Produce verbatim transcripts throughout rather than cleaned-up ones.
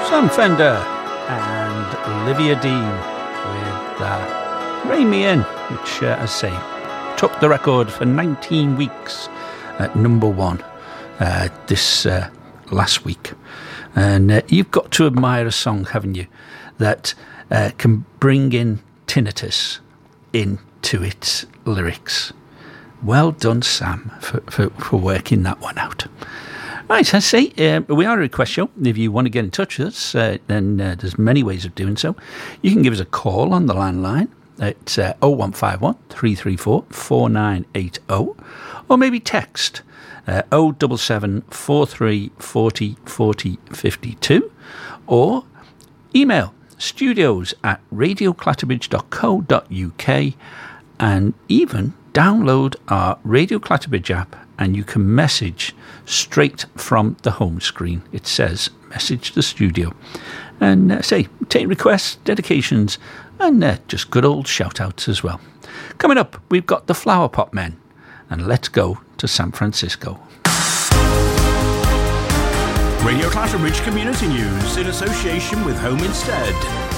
Sam Fender and Olivia Dean with uh, Rein Me In, which, uh, as I say, took the record for nineteen weeks at number one uh, this uh, last week. And uh, you've got to admire a song, haven't you, that uh, can bring in tinnitus into its lyrics. Well done, Sam, for, for, for working that one out. Right, I say, uh, we are a request show. If you want to get in touch with us, uh, then uh, there's many ways of doing so. You can give us a call on the landline at uh, oh one five one, three three four, four nine eight oh, or maybe text uh, oh seven seven, four three four oh, four oh five two, or email studios at radio clatterbridge dot co dot uk, and even download our Radio Clatterbridge app, and you can message straight from the home screen. It says message the studio, and uh, say take requests, dedications, and uh, just good old shout outs as well. Coming up, we've got the Flower Pot Men, and let's go to San Francisco. Radio Clatterbridge Community News in association with Home Instead.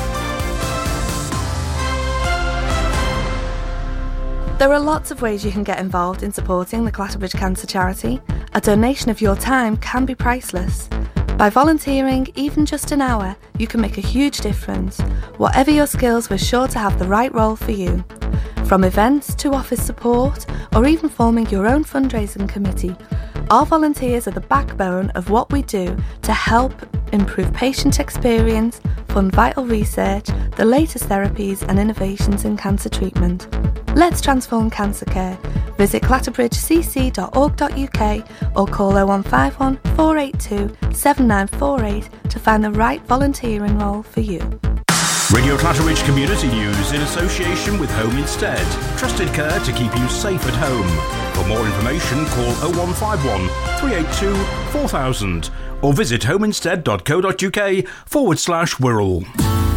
There are lots of ways you can get involved in supporting the Clatterbridge Cancer Charity. A donation of your time can be priceless. By volunteering even just an hour, you can make a huge difference. Whatever your skills, we're sure to have the right role for you. From events to office support, or even forming your own fundraising committee, our volunteers are the backbone of what we do to help improve patient experience, fund vital research, the latest therapies and innovations in cancer treatment. Let's transform cancer care. Visit clatterbridge c c dot org dot u k or call oh one five one, four eight two, seven nine four eight to find the right volunteering role for you. Radio Clatterbridge Community News in association with Home Instead. Trusted care to keep you safe at home. For more information, call oh one five one, three eight two, four thousand or visit homeinstead dot co dot uk forward slash Wirral.